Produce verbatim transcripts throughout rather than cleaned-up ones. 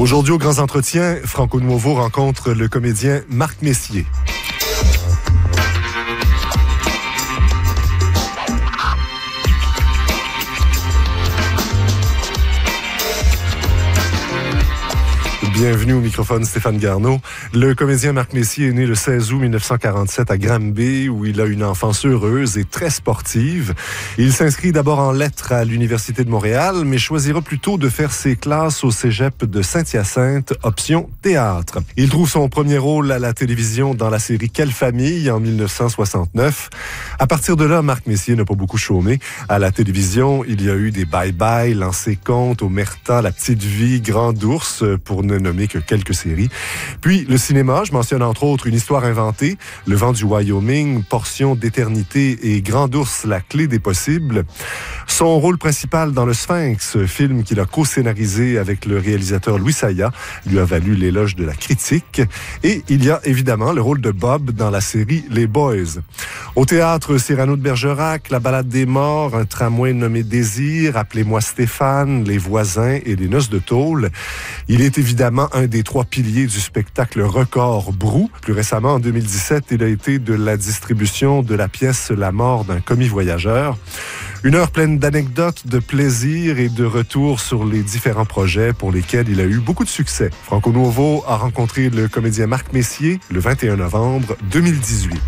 Aujourd'hui, aux Grands Entretiens, Franco Nuovo rencontre le comédien Marc Messier. Bienvenue au microphone Stéphane Garneau. Le comédien Marc Messier est né le seize août mille neuf cent quarante-sept à Granby, où il a une enfance heureuse et très sportive. Il s'inscrit d'abord en lettres à l'Université de Montréal, mais choisira plutôt de faire ses classes au cégep de Saint-Hyacinthe, option théâtre. Il trouve son premier rôle à la télévision dans la série Quelle famille en mille neuf cent soixante-neuf. À partir de là, Marc Messier n'a pas beaucoup chômé. À la télévision, il y a eu des bye-bye, Lancé compte, Omerta, La petite vie, Grand ours, pour ne nommer que quelques séries. Puis le cinéma, je mentionne entre autres Une histoire inventée, Le vent du Wyoming, Portion d'éternité et Grand ours, La clé des possibles. Son rôle principal dans Le Sphinx, film qu'il a co-scénarisé avec le réalisateur Louis Saya, lui a valu l'éloge de la critique. Et il y a évidemment le rôle de Bob dans la série Les Boys. Au théâtre, Cyrano de Bergerac, La balade des morts, Un tramway nommé Désir, Appelez-moi Stéphane, Les voisins et Les noces de tôle. Il est évidemment un des trois piliers du spectacle record Brou. Plus récemment, en deux mille dix-sept, il a été de la distribution de la pièce La mort d'un commis voyageur. Une heure pleine d'anecdotes, de plaisir et de retours sur les différents projets pour lesquels il a eu beaucoup de succès. Franco Nuovo a rencontré le comédien Marc Messier le vingt et un novembre deux mille dix-huit.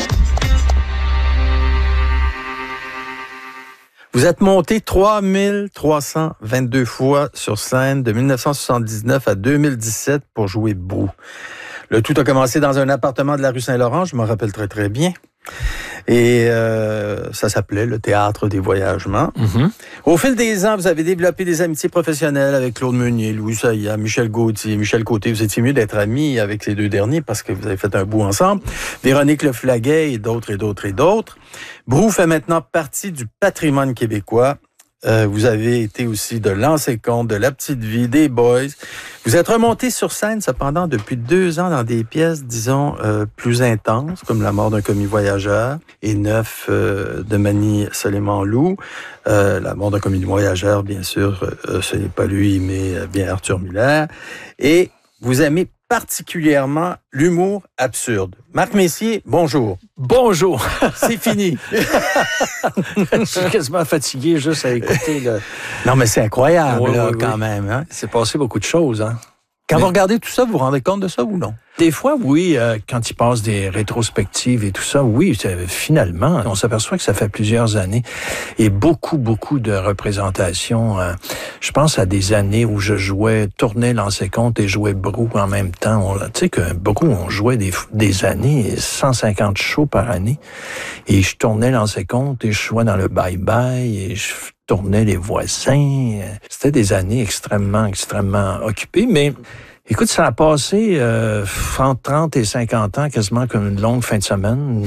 Vous êtes monté trois mille trois cent vingt-deux fois sur scène de mille neuf cent soixante-dix-neuf à deux mille dix-sept pour jouer Brou. Le tout a commencé dans un appartement de la rue Saint-Laurent, je m'en rappelle très très bien. Et euh, ça s'appelait le Théâtre des Voyagements. Mm-hmm. Au fil des ans, vous avez développé des amitiés professionnelles avec Claude Meunier, Louis Saya, Michel Gauthier, Michel Côté. Vous étiez mieux d'être amis avec ces deux derniers parce que vous avez fait un bout ensemble. Véronique Leflaguet et d'autres et d'autres et d'autres. Brou fait maintenant partie du patrimoine québécois. Euh, vous avez été aussi de Lancé compte, de La petite vie, des Boys. Vous êtes remonté sur scène, cependant, depuis deux ans dans des pièces, disons, euh, plus intenses, comme La mort d'un commis voyageur et Neuf euh, de Manny Soleiman-Loup. Euh, La mort d'un commis voyageur, bien sûr, euh, ce n'est pas lui, mais euh, bien Arthur Miller. Et vous aimez particulièrement l'humour absurde. Marc Messier, bonjour. Bonjour. C'est fini. Je suis quasiment fatigué juste à écouter le... Non, mais c'est incroyable, oui, là, oui, quand oui. même. Hein? C'est passé beaucoup de choses, hein. Quand mais... vous regardez tout ça, vous vous rendez compte de ça ou non? Des fois, oui, euh, quand il passe des rétrospectives et tout ça, oui, finalement, on s'aperçoit que ça fait plusieurs années et beaucoup, beaucoup de représentations. Euh, je pense à des années où je jouais, tournais Lancé compte et jouais Brou en même temps. Tu sais que beaucoup, on jouait des, des années, cent cinquante shows par année, et je tournais Lancé compte et je jouais dans le bye-bye et je tournais Les voisins. C'était des années extrêmement, extrêmement occupées, mais... Écoute, ça a passé euh, entre trente et cinquante ans, quasiment comme une longue fin de semaine.